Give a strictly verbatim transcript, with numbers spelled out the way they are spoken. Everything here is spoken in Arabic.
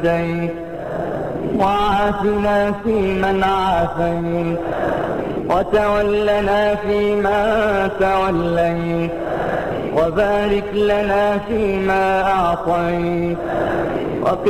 هديت وعافنا فيمن عافيت وتولنا فيما توليت وبارك لنا فيما أعطيت